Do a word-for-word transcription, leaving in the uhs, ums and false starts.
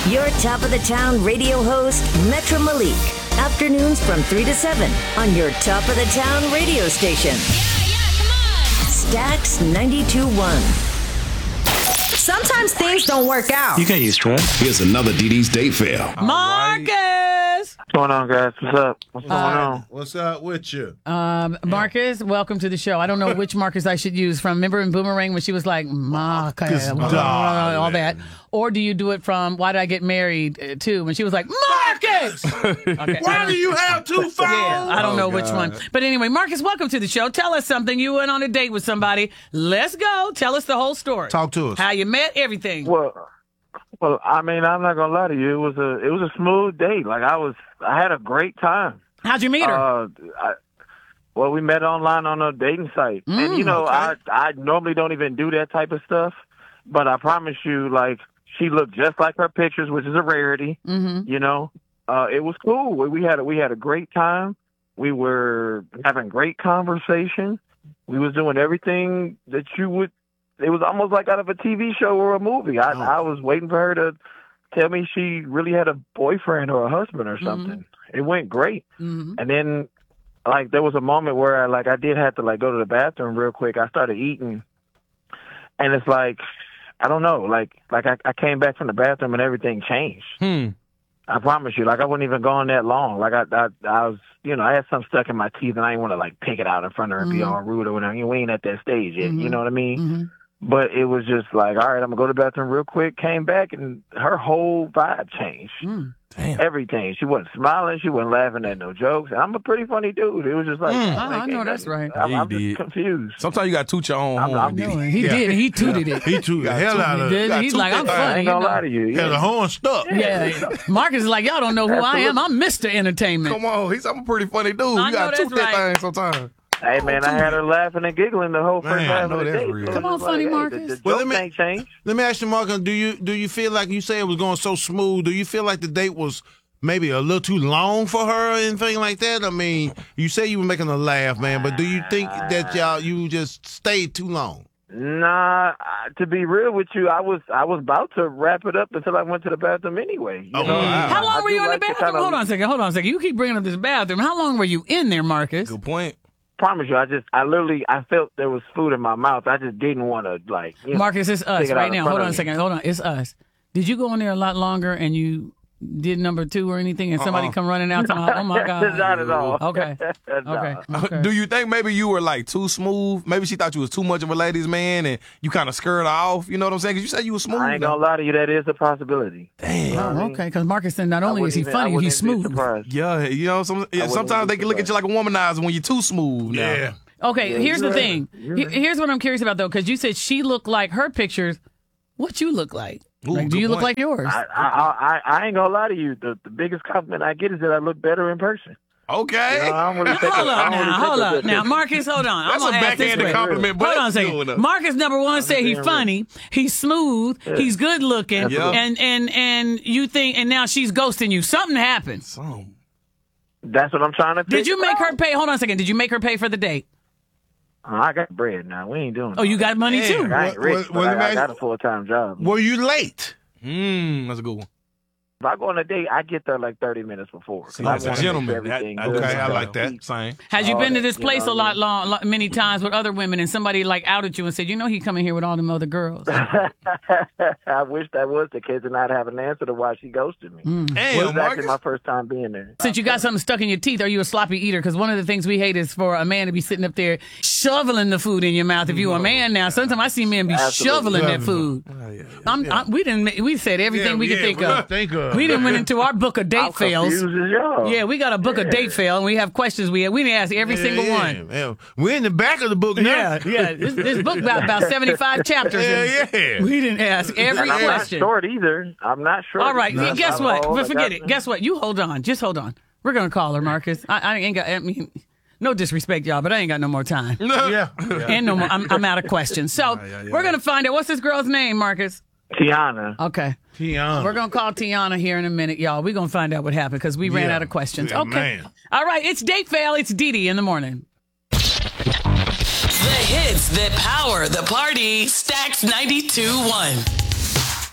Your top of the town radio host, Metro Malik. Afternoons from three to seven on your top of the town radio station. Yeah, yeah, come on. Stax ninety-two point one. Sometimes things don't work out. You get used to it. Here's another D D's date fail. Marcus! What's going on, guys? What's up? What's going Uh, on? What's up with you? Um, Marcus, welcome to the show. I don't know which Marcus I should use from. Remember in Boomerang when she was like, Marcus, all that? Or do you do it from Why Did I Get Married uh, too? When she was like, Marcus! Okay. Why do you have two phones? Yeah, I don't know Oh, which God. one. But anyway, Marcus, welcome to the show. Tell us something. You went on a date with somebody. Let's go. Tell us the whole story. Talk to us. How you met, everything. Well, well, I mean, I'm not gonna lie to you. It was a, it was a smooth date. Like I was, I had a great time. How'd you meet her? Uh, I, well, we met online on a dating site, Mm, and you know, okay. I, I normally don't even do that type of stuff, but I promise you, like, she looked just like her pictures, which is a rarity. Mm-hmm. You know, uh, it was cool. We, we had a, we had a great time. We were having great conversation. We was doing everything that you would. It was almost like out of a T V show or a movie. I, Oh. I was waiting for her to tell me she really had a boyfriend or a husband or something. It went great. Mm-hmm. And then, like, there was a moment where I, like, I did have to, like, go to the bathroom real quick. I started eating, and it's like, I don't know, like, like I, I came back from the bathroom and everything changed. Hmm. I promise you, like, I wasn't even gone that long. Like, I, I, I was, you know, I had something stuck in my teeth, and I didn't want to, like, pick it out in front of her and be Mhm. all rude or whatever. We ain't at that stage yet, Mhm. you know what I mean? Mm-hmm. But it was just like, all right, I'm going to go to the bathroom real quick. Came back, and her whole vibe changed. Mm. Damn. Everything. She wasn't smiling. She wasn't laughing at no jokes. And I'm a pretty funny dude. It was just like, Mm. man, Oh, I ain't know nothing. that's right. I'm, Yeah, I'm you just did. confused. Sometimes you got to toot your own I'm- horn. I'm D D. No, he Yeah. did. He tooted it. He threw the hell out of He it. did. got He's two like, I'm things. I funny. ain't You gonna know? lie to you. Had the Yeah. horn stuck. Yeah, Marcus is like, y'all don't know who I am. I'm Mister Entertainment. Come on, he's I'm a pretty funny dude. I You got know to toot that's that right. thing sometimes. Hey, man, I had her laughing and giggling the whole first Man, I half know of the that's day. real. So it Come was on, like, funny hey, Marcus. The, the Well, jokes let me- ain't changed. Let me ask you, Marcus, do you do you feel like you say it was going so smooth? Do you feel like the date was maybe a little too long for her or anything like that? I mean, you say you were making her laugh, man, but do you think that y'all you just stayed too long? Nah, I- to be real with you, I was I was about to wrap it up until I went to the bathroom anyway. You Oh, know? wow. How long I were do you in the like to bathroom? kinda- Hold on a second. Hold on a second. You keep bringing up this bathroom. How long were you in there, Marcus? Good point. Promise you, I just, I literally, I felt there was food in my mouth. I just didn't want to, like, you know, Marcus, it's us take it right out in now. front Hold of on a me. second. Hold on. It's us. Did you go in there a lot longer and you did number two or anything and somebody Uh-uh. come running out to my, oh my God. Not at all. Okay. Nah. Okay. okay. Do you think maybe you were like too smooth? Maybe she thought you was too much of a ladies' man and you kind of scared her off. You know what I'm saying? Because you said you were smooth. I ain't gonna lie to you, that is a possibility. Damn. Oh, okay. Because Marcus said not I only is wouldn't he even- I funny, wouldn't he's even be smooth. surprised. Yeah, you know, some, yeah, wouldn't sometimes be they can look at you like a womanizer when you're too smooth. Now. Yeah. Okay, Yeah, here's the you're thing. right. You're He- right. Here's what I'm curious about, though, because you said she looked like her pictures. What you look like? Ooh, like do good you look point. like yours? I, I, I, I ain't gonna lie to you. The, the biggest compliment I get is that I look better in person. Okay. You know, I don't really take Hold a- I up don't really now, take hold a up good now, picture. Marcus. Hold on. That's I'm a gonna ask this backhanded way. compliment, but Hold on a that's second. good enough. Marcus, number one, said he's being real. funny, he's smooth, he's good looking, Yeah. and and and you think, and now she's ghosting you. Something happened. Some. That's what I'm trying to. Did you figure make her out. pay? Hold on a second. Did you make her pay for the date? Oh, I got bread now. We ain't doing. Oh, you got money Damn. too. I ain't rich, Well, well, but let me I, I ask- got a full time job. Were you late? Hmm, that's a good one. If I go on a date, I get there like thirty minutes before. 'cause See, I that's a wanna make gentleman. everything That- good. okay, I like that. Same. Has you all been to that, this you place know a what I lot, long, lot, many times with other women, and somebody like outed you and said, you know, he coming here with all them other girls? I wish that was the case, and I'd have an answer to why she ghosted me. Mm. It Damn, was actually Marcus. my first time being there. Since you got something stuck in your teeth, are you a sloppy eater? Because one of the things we hate is for a man to be sitting up there shoveling the food in your mouth. If you're a man now, sometimes I see men be Absolutely. shoveling that food. I'm, I'm, we didn't. We said everything we could think of. Think of. We didn't went into our book of date I'm fails. confused as y'all. Yeah, we got a book of date fail, and we have questions. We we didn't ask every Yeah, single yeah, one. yeah. We're in the back of the book now. Yeah, yeah. This, this book about about seventy-five chapters. Yeah, and yeah. We didn't ask every And I'm question. not short either. I'm not short. All right, either. yeah, guess I'm what? old. But I forget got- it. Guess what? You hold on. Just hold on. We're gonna call her, Marcus. I, I ain't got. I mean, no disrespect, y'all, but I ain't got no more time. Yeah. And no more. I'm, I'm out of questions. So we're gonna find out what's this girl's name, Marcus. Tiana. Okay. Tiana. We're going to call Tiana here in a minute, y'all. We're going to find out what happened because we ran Yeah. out of questions. Yeah, Okay. man. All right. It's Date Fail. It's Dee Dee in the morning. The hits that power the party. Stax ninety-two point one.